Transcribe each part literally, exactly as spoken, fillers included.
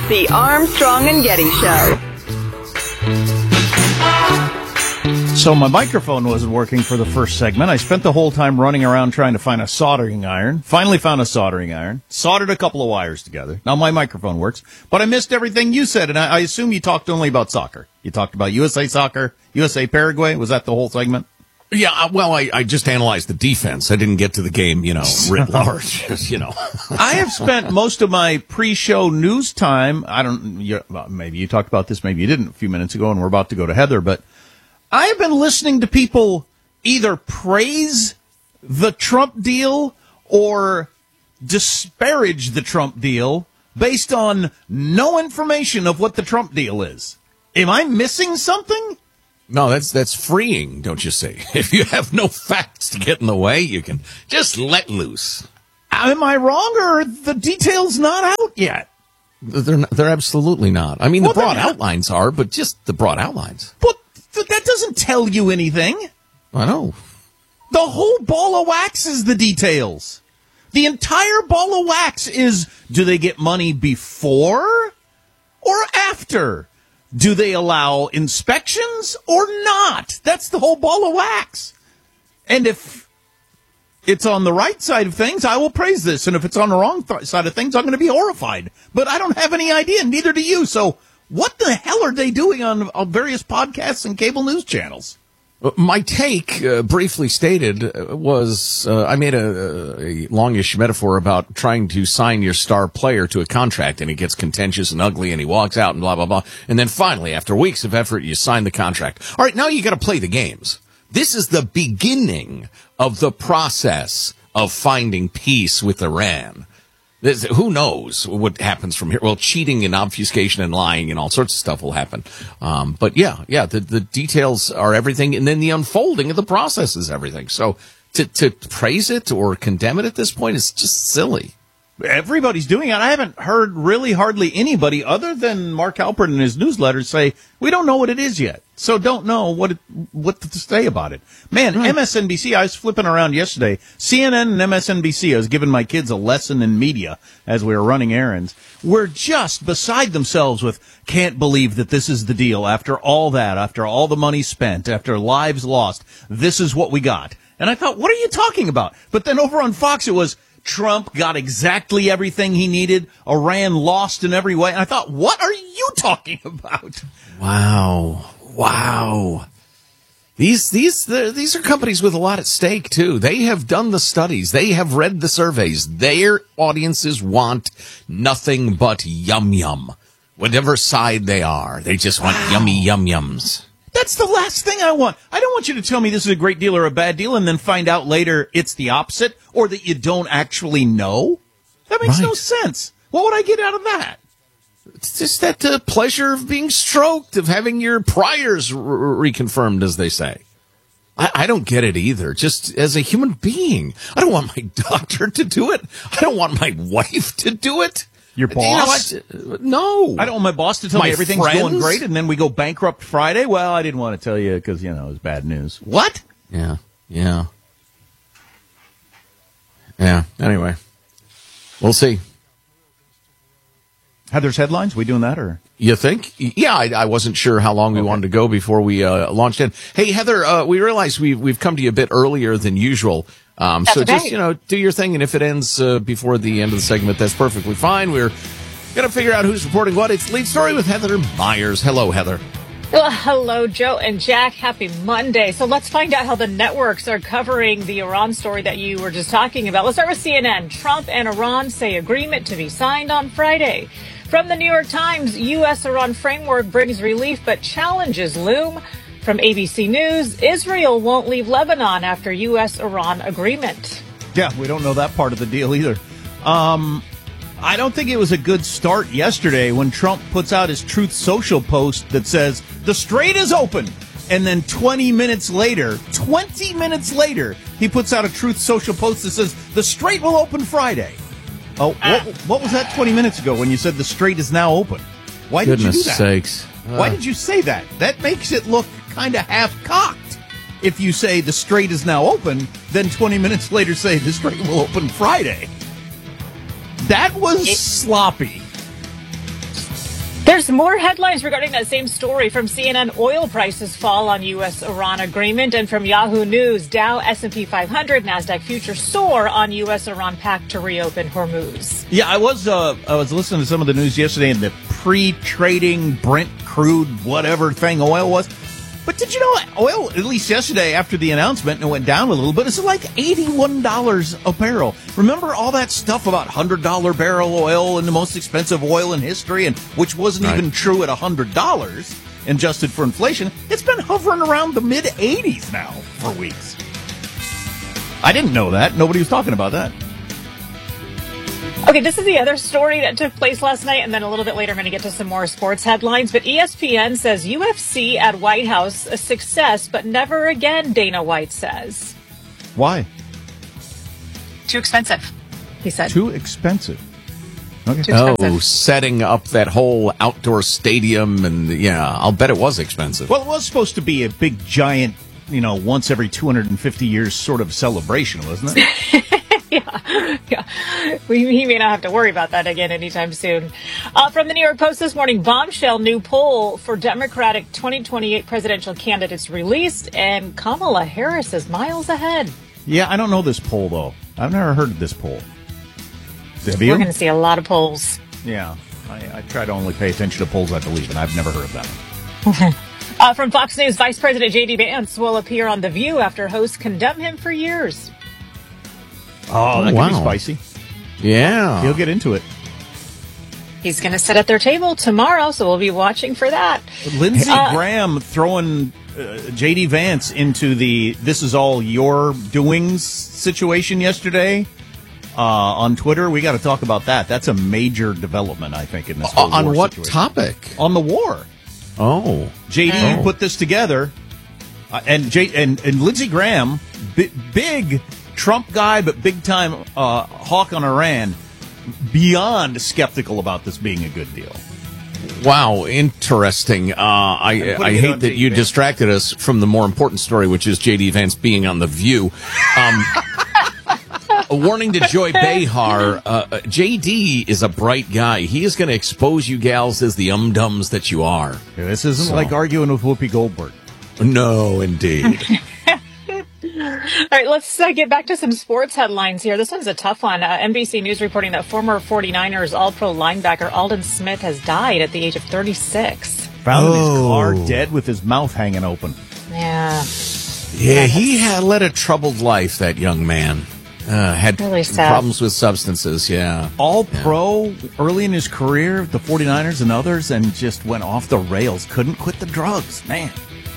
The Armstrong and Getty Show. So my microphone wasn't working for the first segment. I spent the whole time running around trying to find a soldering iron. Finally found a soldering iron. Soldered a couple of wires together. Now my microphone works. But I missed everything you said, and I, I assume you talked only about soccer. You talked about U S A Soccer, U S A Paraguay. Was that the whole segment? Yeah, well, I, I just analyzed the defense. I didn't get to the game, you know, writ large, you know. I have spent most of my pre-show news time, I don't, you, well, maybe you talked about this, maybe you didn't a few minutes ago, and we're about to go to Heather, but I have been listening to people either praise the Trump deal or disparage the Trump deal based on no information of what the Trump deal is. Am I missing something? No, that's that's freeing, don't you see? If you have no facts to get in the way, you can just let loose. Am I wrong, or are the details not out yet? They're not, they're absolutely not. I mean, Well, the broad they're not. outlines are, but just the broad outlines. But th- that doesn't tell you anything. I know. The whole ball of wax is the details. The entire ball of wax is, do they get money before or after? Do they allow inspections or not? That's the whole ball of wax. And if it's on the right side of things, I will praise this. And if it's on the wrong th- side of things, I'm going to be horrified. But I don't have any idea, neither do you. So what the hell are they doing on, on various podcasts and cable news channels? My take, uh, briefly stated, uh, was uh, I made a, a longish metaphor about trying to sign your star player to a contract, and it gets contentious and ugly, and he walks out and blah, blah, blah. And then finally, after weeks of effort, you sign the contract. All right, now you got to play the games. This is the beginning of the process of finding peace with Iran. This, who knows what happens from here? Well, cheating and obfuscation and lying and all sorts of stuff will happen. Um, but yeah, yeah, the, the details are everything. And then the unfolding of the process is everything. So to, to praise it or condemn it at this point is just silly. Everybody's doing it. I haven't heard really hardly anybody other than Mark Halpert in his newsletter say, we don't know what it is yet. So don't know what it, what to say about it. Man, right. M S N B C, I was flipping around yesterday. C N N and M S N B C, I was giving my kids a lesson in media as we were running errands. We're just beside themselves with, can't believe that this is the deal. After all that, after all the money spent, after lives lost, this is what we got. And I thought, what are you talking about? But then over on Fox, it was, Trump got exactly everything he needed. Iran lost in every way. And I thought, what are you talking about? Wow. Wow. These, these, these are companies with a lot at stake, too. They have done the studies. They have read the surveys. Their audiences want nothing but yum yum. Whatever side they are, they just want wow. yummy yum yums. That's the last thing I want. I don't want you to tell me this is a great deal or a bad deal and then find out later it's the opposite or that you don't actually know. That makes right. no sense. What would I get out of that? It's just that uh, pleasure of being stroked, of having your priors r- reconfirmed, as they say. I, I don't get it either. Just as a human being, I don't want my doctor to do it. I don't want my wife to do it. Your boss? You know, I, no. I don't want my boss to tell my me everything's friends? going great and then we go bankrupt Friday. Well, I didn't want to tell you because, you know, it was bad news. What? Yeah, yeah. Yeah, anyway. We'll see. Heather's headlines? We doing that or? You think? Yeah, I, I wasn't sure how long we okay. wanted to go before we uh, launched in. Hey, Heather, uh, we realize we've, we've come to you a bit earlier than usual. Um, so okay. just, you know, do your thing. And if it ends uh, before the end of the segment, that's perfectly fine. We're going to figure out who's reporting what. It's Lead Story with Heather Myers. Hello, Heather. Well, hello, Joe and Jack. Happy Monday. So let's find out how the networks are covering the Iran story that you were just talking about. Let's start with C N N. Trump and Iran say agreement to be signed on Friday. From the New York Times, U S-Iran framework brings relief, but challenges loom. From A B C News, Israel won't leave Lebanon after U S-Iran agreement. Yeah, we don't know that part of the deal either. Um, I don't think it was a good start yesterday when Trump puts out his Truth Social post that says, the strait is open. And then twenty minutes later, twenty minutes later, he puts out a Truth Social post that says, the strait will open Friday. Oh, what, what was that twenty minutes ago when you said the strait is now open? Why did Goodness you do that? sakes. Uh. Why did you say that? That makes it look kind of half-cocked. If you say the strait is now open, then twenty minutes later say the strait will open Friday. That was it, sloppy. There's more headlines regarding that same story. From C N N, oil prices fall on U S Iran agreement. And from Yahoo News, Dow, S and P five hundred, NASDAQ futures soar on U S Iran pact to reopen Hormuz. Yeah, I was uh, I was listening to some of the news yesterday, and the pre-trading Brent crude whatever thing oil was. But did you know oil, at least yesterday after the announcement, and it went down a little bit, it's like eighty-one dollars a barrel. Remember all that stuff about one hundred dollars barrel oil and the most expensive oil in history, and which wasn't right. even true at one hundred dollars adjusted for inflation? It's been hovering around the mid eighties now for weeks. I didn't know that. Nobody was talking about that. Okay, this is the other story that took place last night, and then a little bit later I'm going to get to some more sports headlines. But E S P N says U F C at White House, a success, but never again, Dana White says. Why? Too expensive, he said. Too expensive. Okay. Too Oh, expensive. setting up that whole outdoor stadium, and yeah, I'll bet it was expensive. Well, it was supposed to be a big, giant, you know, once every two hundred fifty years sort of celebration, wasn't it? Yeah, yeah. We, he may not have to worry about that again anytime soon. Uh, from the New York Post this morning, bombshell new poll for Democratic twenty twenty-eight presidential candidates released, and Kamala Harris is miles ahead. Yeah, I don't know this poll, though. I've never heard of this poll. Have you? We're going to see a lot of polls. Yeah, I, I try to only pay attention to polls I believe in. I've never heard of that one. uh, from Fox News, Vice President J D Vance will appear on The View after hosts condemn him for years. Oh, that wow. could be spicy. Yeah. He'll get into it. He's going to sit at their table tomorrow, so we'll be watching for that. Lindsey Uh, Graham throwing uh, J D Vance into the "this is all your doings" situation yesterday uh, on Twitter. We got to talk about that. That's a major development, I think, in this whole On war what situation. topic? On the war. Oh. J D Oh. put this together, uh, and J and, and Lindsey Graham, bi- big Trump guy, but big time uh, hawk on Iran, beyond skeptical about this being a good deal. Wow, interesting. Uh, I putting I it hate on that J D you Vance. distracted us from the more important story, which is J D Vance being on The View. Um, a warning to Joy Behar. Uh, J D is a bright guy. He is going to expose you gals as the um-dums that you are. Yeah, this isn't So. like arguing with Whoopi Goldberg. No, indeed. All right, let's uh, get back to some sports headlines here. This one's a tough one. Uh, N B C News reporting that former forty-niners All-Pro linebacker Aldon Smith has died at the age of thirty-six. Found in his Oh. car dead with his mouth hanging open. Yeah. Yeah, he had led a troubled life, that young man. Uh, had Really sad. problems with substances, yeah. All pro early in his career, the forty-niners and others, and just went off the rails. Couldn't quit the drugs. Man.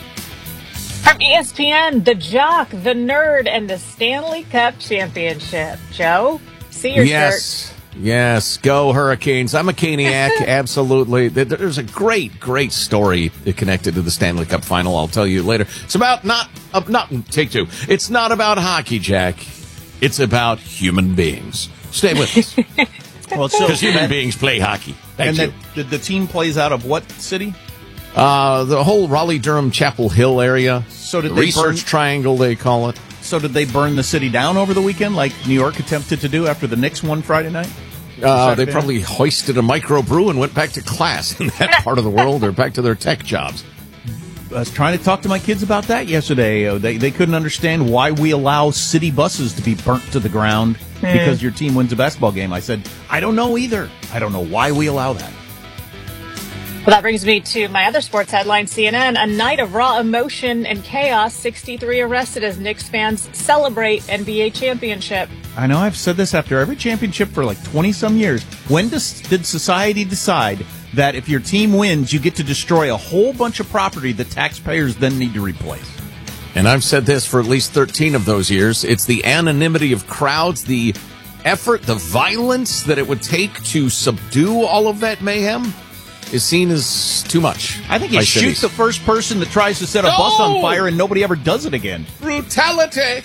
From E S P N, the Jock, the Nerd, and the Stanley Cup Championship. Joe, see your Yes. Yes, go Hurricanes. I'm a Caniac, absolutely. There- There's a great, great story connected to the Stanley Cup final. I'll tell you later. It's about not, uh, not take two. It's not about hockey, Jack. It's about human beings. Stay with us, Well, so because human beings play hockey. Thank and you. the, the, the team plays out of what city? Uh, the whole Raleigh-Durham Chapel Hill area. So did they Research burn- Triangle, they call it. So did they burn the city down over the weekend, like New York attempted to do after the Knicks won Friday night? Uh, they Saturday probably hoisted a microbrew and went back to class in that part of the world, or back to their tech jobs. I was trying to talk to my kids about that yesterday. Uh, they they couldn't understand why we allow city buses to be burnt to the ground because your team wins a basketball game. I said, I don't know either. I don't know why we allow that. Well, that brings me to my other sports headline, C N N. A night of raw emotion and chaos. sixty-three arrested as Knicks fans celebrate N B A championship. I know I've said this after every championship for like twenty-some years. When does, did society decide that if your team wins, you get to destroy a whole bunch of property that taxpayers then need to replace? And I've said this for at least thirteen of those years. It's the anonymity of crowds, the effort, the violence that it would take to subdue all of that mayhem is seen as too much. I think you by shoot cities. the first person that tries to set a bus on No! fire and nobody ever does it again. brutality.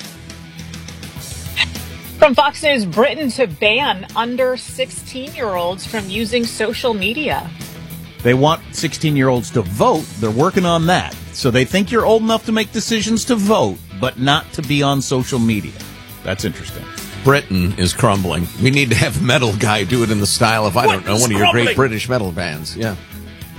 From Fox News, Britain to ban under sixteen-year-olds from using social media. They want sixteen-year-olds to vote. They're working on that. So they think you're old enough to make decisions to vote, but not to be on social media. That's interesting. Britain is crumbling. We need to have Metal Guy do it in the style of, I don't know, Britain's one of your crumbling. great British metal bands. Yeah.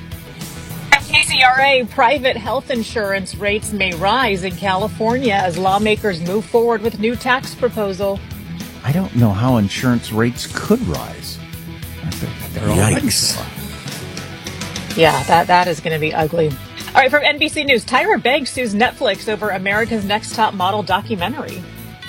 R A, private health insurance rates may rise in California as lawmakers move forward with new tax proposal. I don't know how insurance rates could rise. I think they're already Yikes. so high. Yeah, that, that is going to be ugly. All right, from N B C News, Tyra Banks sues Netflix over America's Next Top Model documentary.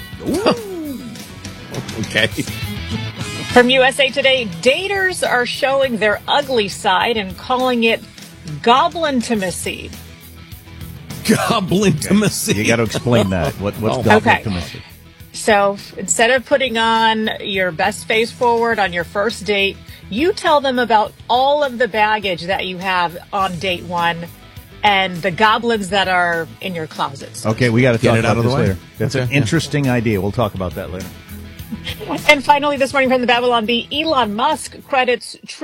Okay. From U S A Today, daters are showing their ugly side and calling it goblintimacy. Goblintimacy. You got to explain that. What, what's Oh. goblet Okay. to miss? So instead of putting on your best face forward on your first date, you tell them about all of the baggage that you have on date one and the goblins that are in your closets. Okay, we got to Get talk it about out of the this way. later. That's Okay, an yeah. interesting idea. We'll talk about that later. And finally, this morning from the Babylon Bee, Elon Musk credits